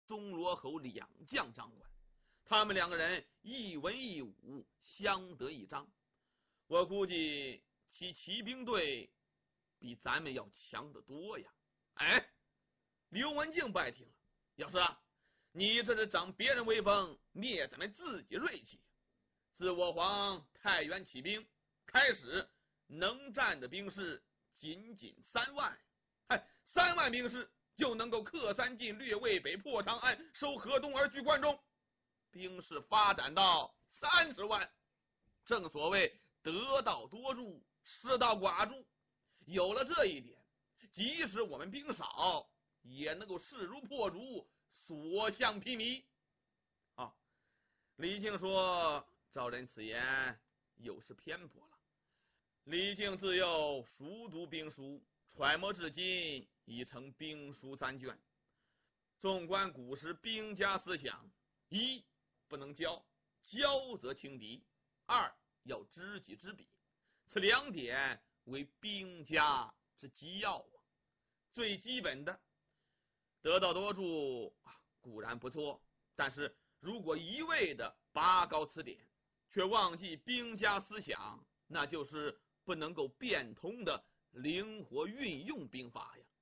宗罗侯两将掌管。他们两个人一文一武，相得益彰。我估计其骑兵队比咱们要强得多呀。哎，刘文静不爱听了，要是你这是长别人威风，灭咱们自己锐气。自我皇太原起兵开始，能战的兵士仅3万，3万兵士就能够克三晋，略渭北，破长安，收河东而据关中。兵士发展到30万，正所谓得道多助，失道寡助。有了这一点，即使我们兵少，也能够势如破竹，所向披靡。李靖说：“赵人此言有失偏颇了。”李靖自幼熟读兵书，揣摩至今已成兵书3卷。纵观古时兵家思想，一不能骄，骄则轻敌；二要知己知彼，此2点为兵家之基要啊。最基本的得道多助固然不错，但是如果一味的拔高此点，却忘记兵家思想，那就是不能够变通的灵活运用兵法呀。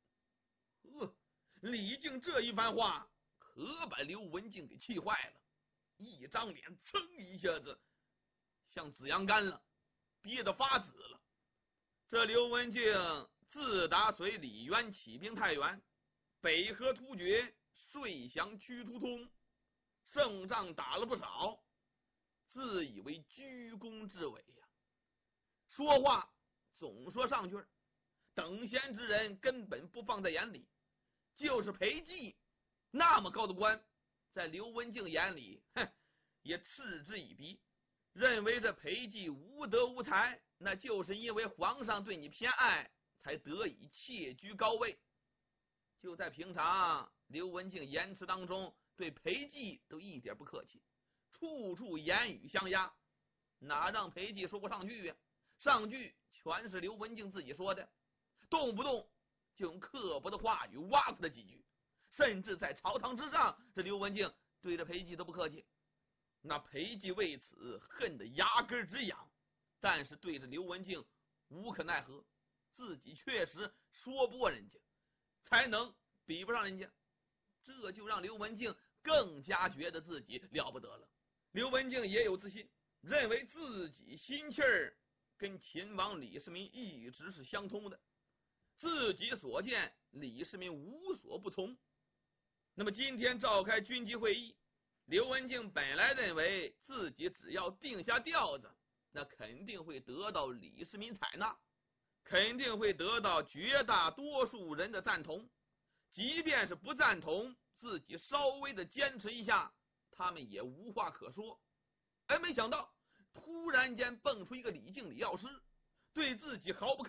李靖这一番话可把刘文静给气坏了，一张脸噌一下子像紫阳干了，憋得发紫了。这刘文静自打随李渊起兵太原，北河突厥，遂降屈突通，胜仗打了不少，自以为居功至伟呀，说话总说上句，等闲之人根本不放在眼里。就是裴寂那么高的官，在刘文静眼里也嗤之以鼻，认为这裴寂无德无才，那就是因为皇上对你偏爱，才得以窃居高位。就在平常，刘文静言辞当中对裴寂都一点不客气，处处言语相压，哪让裴寂说过上句呀？上句全是刘文静自己说的，动不动就用刻薄的话语挖他的几句，甚至在朝堂之上，这刘文静对着裴寂都不客气。那裴寂为此恨得牙根直痒，但是对着刘文静无可奈何，自己确实说不过人家，才能比不上人家，这就让刘文静更加觉得自己了不得了。刘文静也有自信，认为自己心气儿跟秦王李世民一直是相通的，自己所见李世民无所不从。那么今天召开军机会议，刘文静本来认为自己只要定下调子，那肯定会得到李世民采纳，肯定会得到绝大多数人的赞同，即便是不赞同，自己稍微的坚持一下，他们也无话可说。没想到突然间蹦出一个李靖李药师，对自己毫不